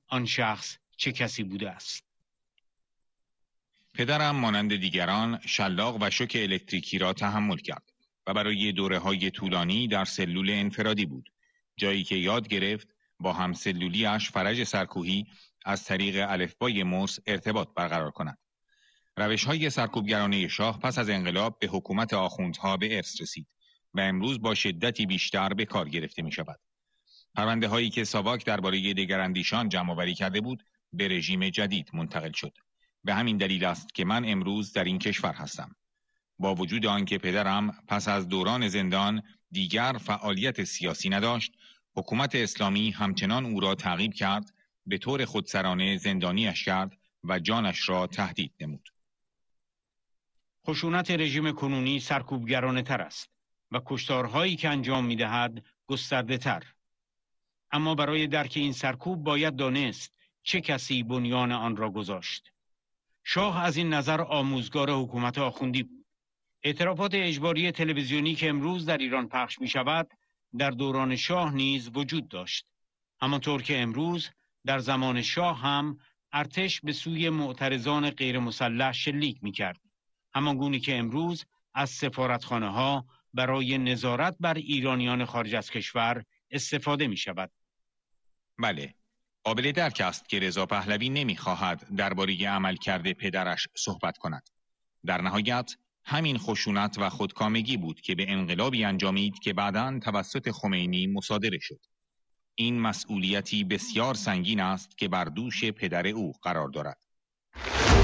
آن شخص چه کسی بوده است. پدرم مانند دیگران شلاق و شوک الکتریکی را تحمل کرد و برای دوره‌های طولانی در سلول انفرادی بود، جایی که یاد گرفت با همسلولی‌اش فرج سرکوهی از طریق الفبای مرس ارتباط برقرار کند. روش‌های سرکوبگرانه شاه پس از انقلاب به حکومت آخوندها به ارث رسید و امروز با شدتی بیشتر به کار گرفته می‌شود. پرونده‌هایی که ساواک درباره دگراندیشان جمع‌آوری کرده بود، به رژیم جدید منتقل شد. به همین دلیل است که من امروز در این کشور هستم. با وجود آنکه پدرم پس از دوران زندان دیگر فعالیت سیاسی نداشت، حکومت اسلامی همچنان او را تعقیب کرد، به طور خودسرانه زندانیش کرد و جانش را تهدید نمود. خشونت رژیم کنونی سرکوبگرانه تر است و کشتارهایی که انجام می دهد گسترده تر. اما برای درک این سرکوب باید دانست چه کسی بنیان آن را گذاشت. شاه از این نظر آموزگار حکومت آخوندی بود. اعترافات اجباری تلویزیونی که امروز در ایران پخش می شود در دوران شاه نیز وجود داشت. همانطور که امروز در زمان شاه هم ارتش به سوی معترضان غیر مسلح شلیک می کرد. همانگونه که امروز از سفارتخانه ها برای نظارت بر ایرانیان خارج از کشور استفاده می شود. بله، قابل درک است که رضا پهلوی نمی‌خواهد درباره عملکرد پدرش صحبت کند. در نهایت همین خشونت و خودکامگی بود که به انقلابی انجامید که بعداً توسط خمینی مصادره شد. این مسئولیتی بسیار سنگین است که بر دوش پدر او قرار دارد.